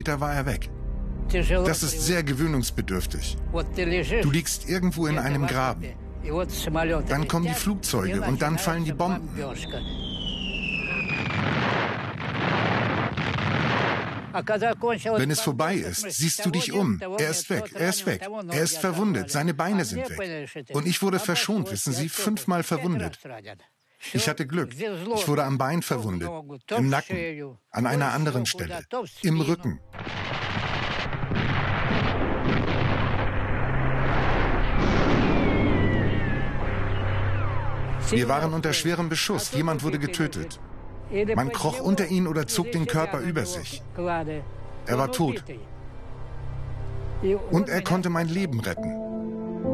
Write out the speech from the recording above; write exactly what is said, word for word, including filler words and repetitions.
Da war er weg. Das ist sehr gewöhnungsbedürftig. Du liegst irgendwo in einem Graben. Dann kommen die Flugzeuge und dann fallen die Bomben. Wenn es vorbei ist, siehst du dich um. Er ist weg, er ist weg. Er ist verwundet, seine Beine sind weg. Und ich wurde verschont, wissen Sie, fünfmal verwundet. Ich hatte Glück. Ich wurde am Bein verwundet, im Nacken, an einer anderen Stelle, im Rücken. Wir waren unter schwerem Beschuss. Jemand wurde getötet. Man kroch unter ihn oder zog den Körper über sich. Er war tot. Und er konnte mein Leben retten.